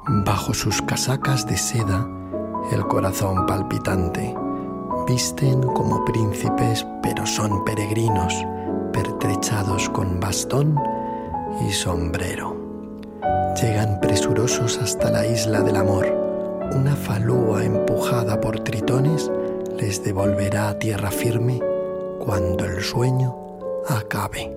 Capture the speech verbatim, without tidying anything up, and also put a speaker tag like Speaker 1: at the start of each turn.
Speaker 1: Bajo sus casacas de seda, el corazón palpitante, visten como príncipes, pero son peregrinos, pertrechados con bastón y sombrero. Llegan presurosos hasta la isla del amor. Una falúa empujada por tritones les devolverá a tierra firme cuando el sueño acabe.